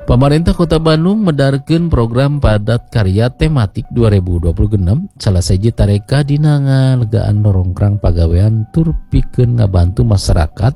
Pemerintah Kota Bandung medarkeun program padat karya tematik 2026 salah siji tareka dina ngalegaan norongkrang pagawean tur pikeun ngabantu masyarakat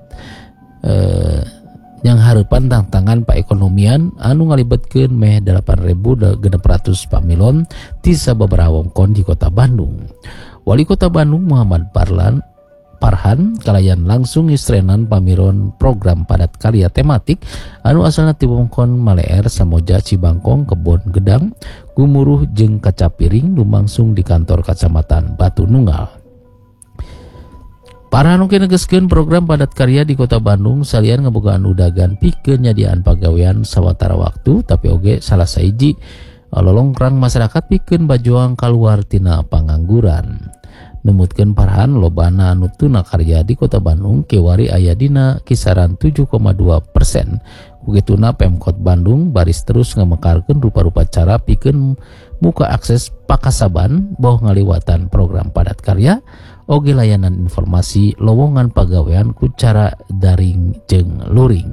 yang harapan tantangan paekonomian anu ngalibetkeun meh 8.600 pamilon ti sababaraha wewengkon di Kota Bandung. Wali Kota Bandung Muhammad Farhan kalayan langsung istrenan pamiron program padat karya tematik anu asalna ti wewengkon Maleer, Samoja, Cibangkong, Kebon Gedang, Gumuruh jeung Kacapiring lumangsung di kantor Kacamatan Batu Nunggal. Farhan oge negaskeun program padat karya di Kota Bandung salian ngabogaan udagan pikeun nyadiaan pagawean sawatara waktu tapi oge salah sahiji lolongkrang masyarakat pikeun bajuang kaluar tina pangangguran. Nemutkeun Farhan lobana anu tuna karya di Kota Bandung kewari aya dina kisaran 7,2%. Begituna Pemkot Bandung baris terus ngamekarkeun rupa-rupa cara pikeun muka akses pakasaban boh ngaliwatan program padat karya oge layanan informasi lowongan pagawean ku cara daring jeung luring.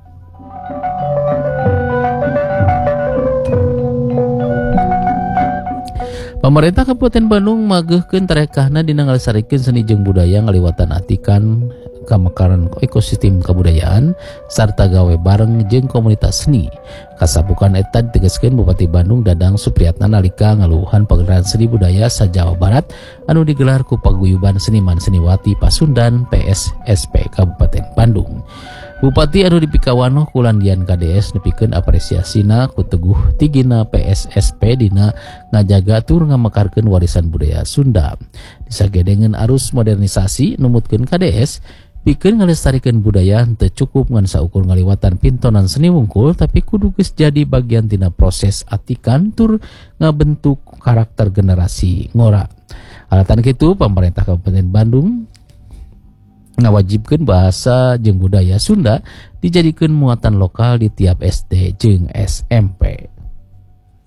Pemerintah Kabupaten Bandung mageuhkeun tarekahna dina ngalesarikeun seni jeung budaya ngaliwatan atikan kamekaran ekosistem kebudayaan sarta gawe bareng jeung komunitas seni. Kasabukan eta ditegaskeun Bupati Bandung Dadang Supriyatna nalika ngaluhan pagelaran seni budaya sa-Jawa Barat anu digelar ku Paguyuban Seniman Seniwati Pasundan PSSP Kabupaten Bandung. Bupati anu dipikawanoh kulandian KDS nepikeun apresiasina ku teguh tigina PSSP dina ngajaga tur ngamekarkeun warisan budaya Sunda. Disagedengeun arus modernisasi numutkeun KDS pikeun ngalestarikeun budaya teu cukup ngan saukur ngaliwatan pintonan seni wungkul tapi kudu geus jadi bagian tina proses atikan tur ngabentuk karakter generasi ngora. Alatan kitu pemerintah Kabupaten Bandung ngawajibkeun bahasa jeung budaya Sunda dijadikeun muatan lokal di tiap SD jeung SMP.